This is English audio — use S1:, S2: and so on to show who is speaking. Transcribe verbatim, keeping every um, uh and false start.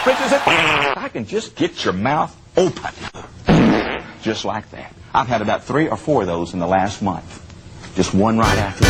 S1: Princess, I can just get your mouth open. Just like that. I've had about three or four of those in the last month. Just one right after the